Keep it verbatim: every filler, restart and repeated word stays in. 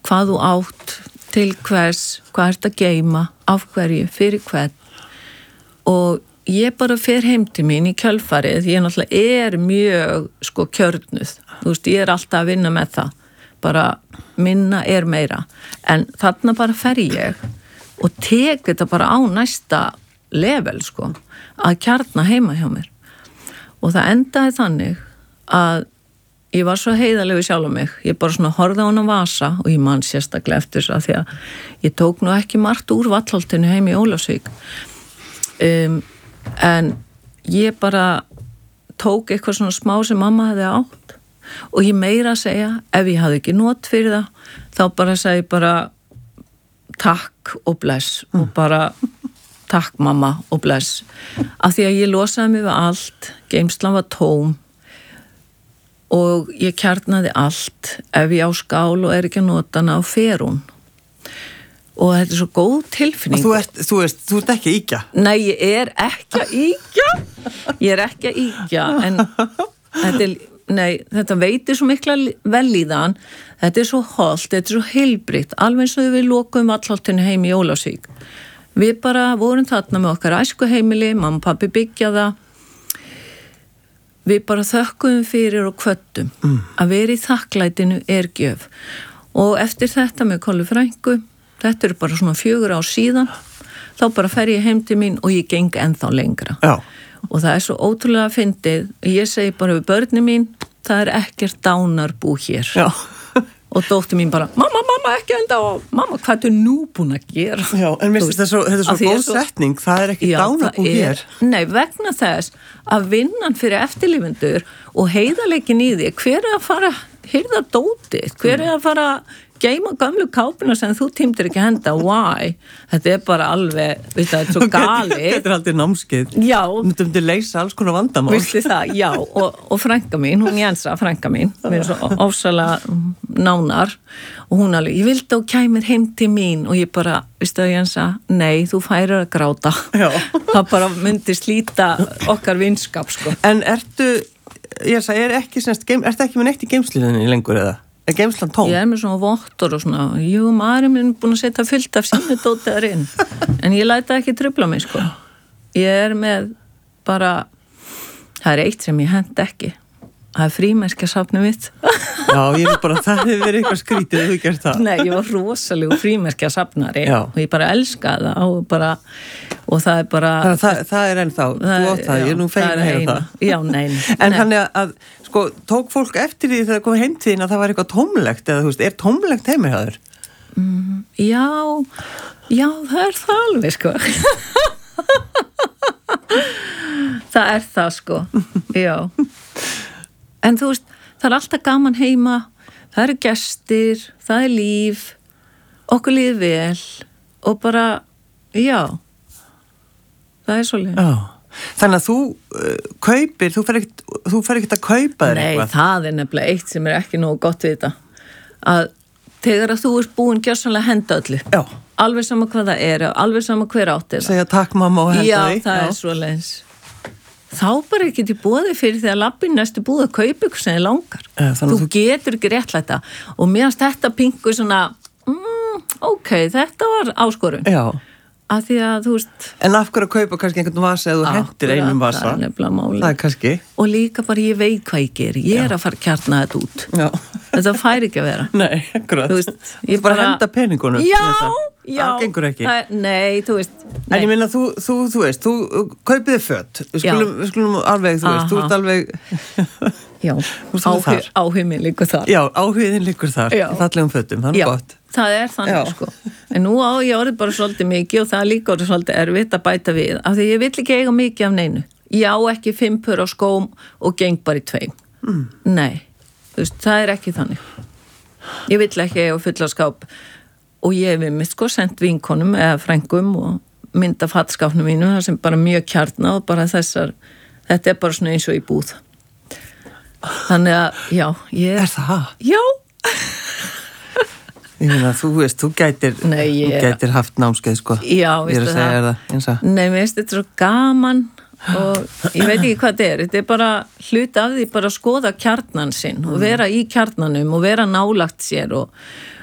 hvað þú átt, til hvers, hvað ert að geyma, af hverju, fyrir hvern. Og ég bara fer heim til mín í kjölfarið, ég náttúrulega er mjög sko kjörnuð, þú veist, ég er alltaf að vinna með það, bara minna er meira, en þarna bara fer ég og tek þetta bara á næsta level sko, að kjarna heima hjá mér. Og það endaði þannig að ég var svo heiðarleg við sjálf mig, ég bara svona horfði á hana vasa og ég man sérstaklega eftir þess að því að ég tók nú ekki margt úr Vallholtinu heim í Ólafsvík. Um, en ég bara tók eitthvað svona smá sem mamma hefði átt og ég meira að segja ef ég hafði ekki not fyrir það þá bara segi bara takk og bless mm. og bara takk mamma og bless af því að ég losaði mig við allt, geymslan var tóm og ég kjarnaði allt ef ég á skál og er ekki að nota hana á ferún og þetta er svo góð tilfinning. Og þú ert, þú ert, þú ert ekki að ýkja? Nei, ég er ekki að ýkja. Ég er ekki að ýkja, en þetta, er, nei, þetta veitir svo mikla vellíðan. Þetta er svo hollt, þetta er svo heilbritt, alveg eins og við lokum Vallholtinu heim í Ólafsvík. Við bara vorum þarna með okkar æskuheimili, mamma og pabbi byggja það. Við bara þökkum fyrir og kvöttum. Mm. Að vera í þakklætinu er gjöf. Og eftir þetta með Kollu frænku, þetta eru bara svona fjögur ár síðan, þá bara fer ég heim til mín og ég geng ennþá lengra. Já. Og það er svo ótrúlega fyndið, ég segi bara við börni mín, það er ekkert dánarbú hér. Já. Og dóttir mín bara, mamma, mamma, ekki enda á, mamma, hvað er nú búin að gera? Já, en mér finnst þetta svo, þetta er svo góð svo, setning, það er ekki dánarbú hér. Nei, vegna þess að vinnan fyrir eftirlífundur og heiðarleikin í því, hver er að fara að hirða dótið, hver er að fara að geima gamlu kápuna sem þú tímtir ekki henda, why? Þetta er bara alveg, veit það, þetta er svo gali. Þetta er aldrei námskeið. Já. Þú myndir leysa alls konar vandamál. Vistu það, já, og, og frænka mín, hún Jensa, frænka mín, við erum svo ofsalega nánar, og hún alveg, ég vildi að kæmir heim til mín, og ég bara, vistu það Jensa, nei, þú færir að gráta. Já. Það bara myndi slíta okkar vinskap, sko. En ertu, Jensa, er ekki, semst, geim, ertu ekki með neitt í geimsliðinni lengur eða? Er geimslan tóm? Ég er með svona vottor og svona, jú, maður er minn búin að setja fullt af sínu dótiðar inn, en ég læta ekki trufla mig, sko. Ég er með bara, það er eitt sem ég hend ekki, það er frímerkja safnið mitt. Já, ég vil bara, það hefur verið eitthvað skrítið að þú gert það. Nei, ég var rosalegu frímerkja safnari og ég bara elskaði það og bara, og það er bara... Það, það, það er ennþá, þú átt það, ég er nú fegin að heyra það. Já, nei. En þannig að, sko, tók fólk eftir því þegar það kom heim til þín að það var eitthvað tómlegt, eða þú veist, er tómlegt heima hjá þér? Mm, já, já, það er það alveg, sko. Það er það, sko, já. En þú veist, það er alltaf gaman heima, það eru gestir, það er líf, okkur líður vel og bara, já, það er svolítið. Já, þannig að þú uh, kaupir, þú fer ekkert, þú fer ekkert að kaupa þér eitthvað. Nei, það er nefnilega eitt sem er ekki nógu gott við þetta, að þegar að þú ert búin gjörsamlega henda öllu, já. Alveg sama hvað það er, alveg sama hver átt er það. Segja takk mamma og henda já, því. Já, það er svoleiðis. Þá bara ekki til bóði fyrir því að lappin næstu búið að kaupa ykkur sem þið langar. Eh, þú, þú getur ekki réttlæta og mér þetta pingu svona, mm, ok, þetta var áskorun. Já. Að því að, þú veist... En af hverju að kaupa kannski einhvern vasa eða þú hendir einum vasa? Það er nefnilega máli. Það er kannski. Og líka bara ég veit hvað ég ger. Ég er já. Að fara að kjarna þetta út. Já. Þetta fær ekki að vera. Nei, akkurat. Þú veist, ég bara... bara henda peningunum. Já, já. Það gengur ekki. Það, nei, þú veist... Nei. En ég minna, þú, þú, þú veist, þú kaupiði föt. Við skulum, við skulum alveg, þú veist, þú ert alveg... Já, áhug, áhugin liggur þar. Já, áhugin liggur þar. Já. Í fallegum fötum, það er já, gott. Það er þannig, já. Sko. En nú á ég orðið bara svolítið mikið og það er líka orðið svolítið erfitt að bæta við. Af því ég vill ekki eiga mikið af neinu. Ég á ekki fimm pör á skóm og geng bara í tveim. Mm. Nei, þú veist, það er ekki þannig. Ég vill ekki eiga fulla skáp og ég hef við mitt sko sendt vinkonum eða frængum og mynda fattskapnum mínu, það sem bara mjög kjarna og bara þessar, þetta er bara svona eins og í búð. Þannig að, já, ég... Er það? Já. Ég meina, þú veist, þú gætir, Nei, ég... þú gætir haft námskeið, sko. Já, veistu það. Ég er að segja það, eins að... Nei, mér veist, þetta er svo gaman og ég veit ekki hvað þetta er. Þetta er bara hluti af því bara að skoða kjarnan sinn og vera í kjarnanum og vera nálagt sér og,